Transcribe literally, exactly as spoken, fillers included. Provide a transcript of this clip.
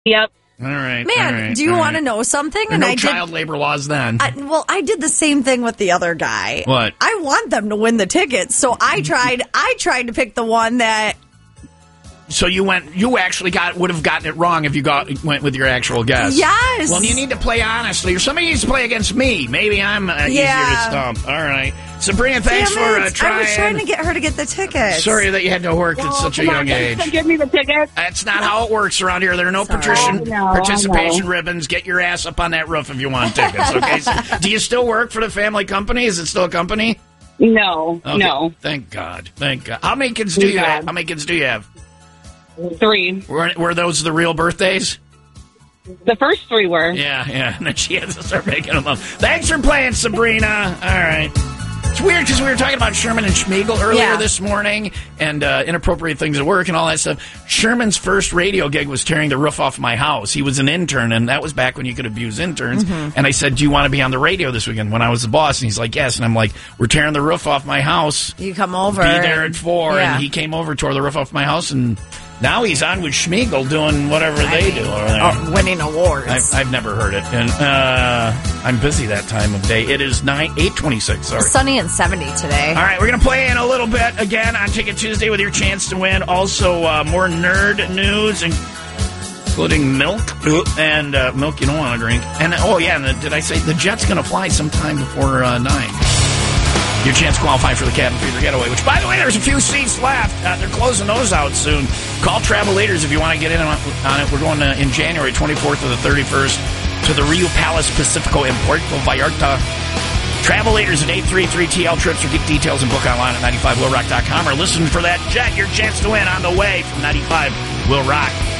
Yep. All right. Man, all right, do you all want right. to know something? There are and no I child did, labor laws then. I, well, I did the same thing with the other guy. What? I want them to win the tickets, so I tried. I tried to pick the one that. So you went. You actually got would have gotten it wrong if you got went with your actual guess. Yes. Well, you need to play honestly, or somebody needs to play against me. Maybe I'm uh, easier Yeah. to stump. All right, Sabrina, thanks Damn for it, uh, trying. I was trying to get her to get the tickets. Sorry that you had to work at Oh, such a come young on, age. Give me the tickets. That's not how it works around here. There are no Sorry. patrician I know, I participation know. ribbons. Get your ass up on that roof if you want tickets. Okay. So, do you still work for the family company? Is it still a company? No, Okay. no. Thank God. Thank God. How many kids do you Thank have? God. How many kids do you have? Three. Were, were those the real birthdays? The first three were. Yeah, yeah. And then she had to start making them up. Thanks for playing, Sabrina. All right. It's weird because we were talking about Sherman and Schmiegel earlier Yeah. this morning and uh, inappropriate things at work and all that stuff. Sherman's first radio gig was tearing the roof off my house. He was an intern, and that was back when you could abuse interns. Mm-hmm. And I said, do you want to be on the radio this weekend when I was the boss? And he's like, yes. And I'm like, we're tearing the roof off my house. You come over. Be there and- at four. Yeah. And he came over, tore the roof off my house, and now he's on with Schmiegel doing whatever they do over there. Oh, winning awards. I've, I've never heard it, and uh, I'm busy that time of day. It is nine eight twenty six. Sorry. Sunny and seventy today. All right, we're gonna play in a little bit again on Ticket Tuesday with your chance to win. Also, uh, more nerd news, including milk and uh, milk you don't want to drink. And oh yeah, and the, did I say the jet's gonna fly sometime before uh, nine? Your chance to qualify for the Cabin Fever Getaway, which, by the way, there's a few seats left. Uh, they're closing those out soon. Call Travel Leaders if you want to get in on, on it. We're going uh, in January twenty-fourth to the thirty-first to the Rio Palace Pacifico in Puerto Vallarta. Travel Leaders at eight three three T L Trips, or get details and book online at ninety-five will rock dot com, or listen for that jet. Your chance to win on the way from ninety-five Will Rock.